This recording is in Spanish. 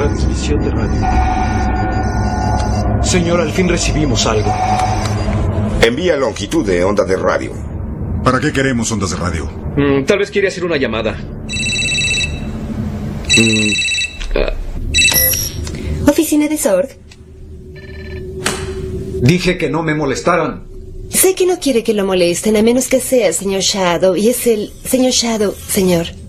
Transmisión de radio. Señor, al fin recibimos algo. Envía longitud de onda de radio. ¿Para qué queremos ondas de radio? Tal vez quiere hacer una llamada. Oficina de Sorg. Dije que no me molestaran. Sé que no quiere que lo molesten, a menos que sea el señor Shadow. Y es el señor Shadow, señor.